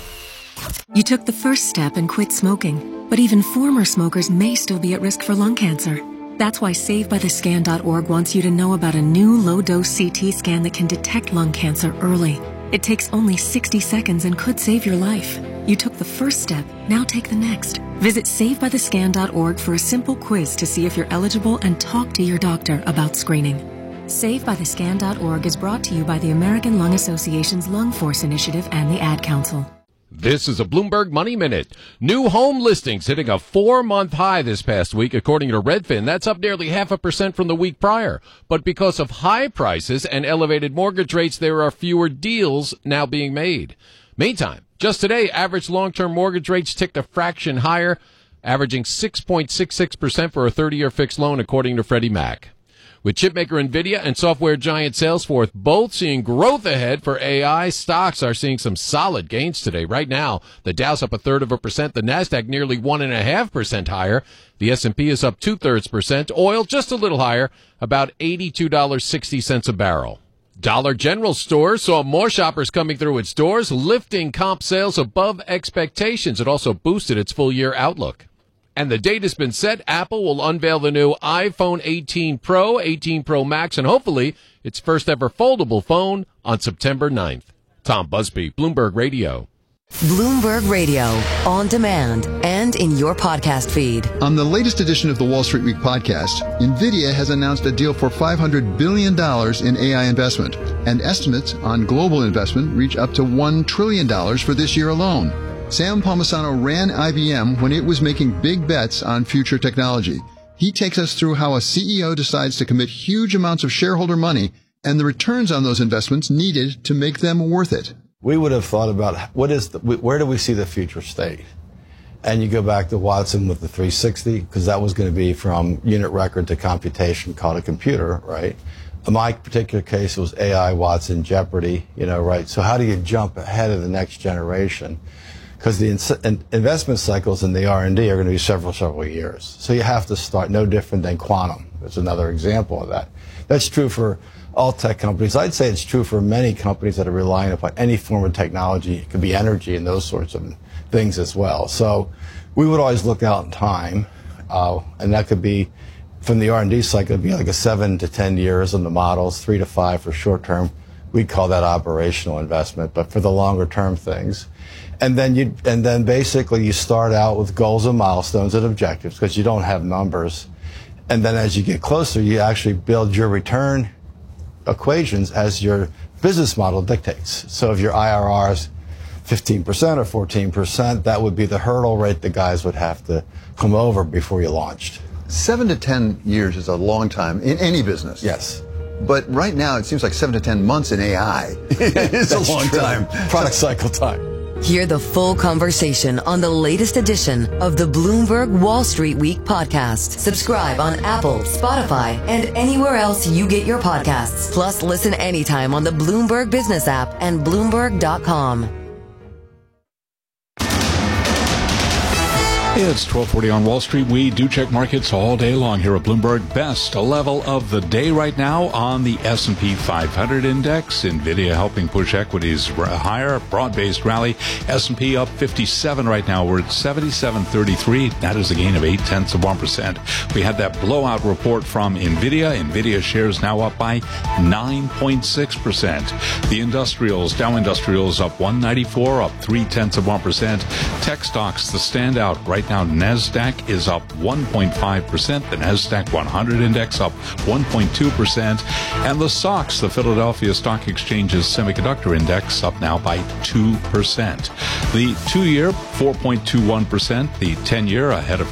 You took the first step and quit smoking, but even former smokers may still be at risk for lung cancer. That's why Save By The Scan dot org wants you to know about a new low-dose C T scan that can detect lung cancer early. It takes only sixty seconds and could save your life. You took the first step, now take the next. Visit Save By The Scan dot org for a simple quiz to see if you're eligible and talk to your doctor about screening. Save By The Scan dot org is brought to you by the American Lung Association's Lung Force Initiative and the Ad Council. This is a Bloomberg Money Minute. New home listings hitting a four-month high this past week, according to Redfin. That's up nearly half a percent from the week prior. But because of high prices and elevated mortgage rates, there are fewer deals now being made. Meantime, just today, average long-term mortgage rates ticked a fraction higher, averaging six point six six percent for a thirty-year fixed loan, according to Freddie Mac. With chipmaker NVIDIA and software giant Salesforce both seeing growth ahead for A I, stocks are seeing some solid gains today. Right now, the Dow's up a third of a percent, the NASDAQ nearly one and a half percent higher. The S and P is up two-thirds percent. Oil just a little higher, about eighty-two dollars and sixty cents a barrel. Dollar General Store saw more shoppers coming through its stores, lifting comp sales above expectations. It also boosted its full-year outlook. And the date has been set. Apple will unveil the new iPhone eighteen Pro, eighteen Pro Max, and hopefully its first ever foldable phone on September ninth. Tom Busby, Bloomberg Radio. Bloomberg Radio, on demand and in your podcast feed. On the latest edition of the Wall Street Week podcast, NVIDIA has announced a deal for five hundred billion dollars in A I investment, and estimates on global investment reach up to one trillion dollars for this year alone. Sam Palmisano ran I B M when it was making big bets on future technology. He takes us through how a C E O decides to commit huge amounts of shareholder money and the returns on those investments needed to make them worth it. We would have thought about what is the, where do we see the future state? And you go back to Watson with the three sixty, because that was going to be from unit record to computation called a computer, right? In my particular case, it was A I, Watson, Jeopardy, you know, right? So how do you jump ahead of the next generation? Because the in- investment cycles in the R and D are going to be several, several years. So you have to start no different than quantum. There's another example of that. That's true for all tech companies. I'd say it's true for many companies that are relying upon any form of technology. It could be energy and those sorts of things as well. So we would always look out in time, uh, and that could be from the R and D cycle, it'd be like a seven to ten years on the models, three to five for short term. We'd call that operational investment, but for the longer term things. And then you, and then basically you start out with goals and milestones and objectives because you don't have numbers. And then as you get closer, you actually build your return equations as your business model dictates. So if your I R R is fifteen percent or fourteen percent, that would be the hurdle rate the guys would have to come over before you launched. Seven to ten years is a long time in any business. Yes. But right now it seems like seven to ten months in A I is a long true. time. Product cycle time. Hear the full conversation on the latest edition of the Bloomberg Wall Street Week podcast. Subscribe on Apple, Spotify, and anywhere else you get your podcasts. Plus, listen anytime on the Bloomberg Business app and Bloomberg dot com. It's twelve forty on Wall Street. We do check markets all day long here at Bloomberg. Best level of the day right now on the S and P five hundred index. NVIDIA helping push equities higher. Broad-based rally. S and P up fifty-seven right now. We're at seventy-seven thirty-three. That is a gain of eight tenths of one percent. We had that blowout report from NVIDIA. NVIDIA shares now up by nine point six percent. The industrials, Dow Industrials up one ninety-four, up three tenths of one percent. Tech stocks, the standout right now. NASDAQ is up one point five percent. The NASDAQ one hundred index up one point two percent. And the S O X, the Philadelphia Stock Exchange's semiconductor index, up now by two percent. The two-year, four point two one percent. The ten-year ahead of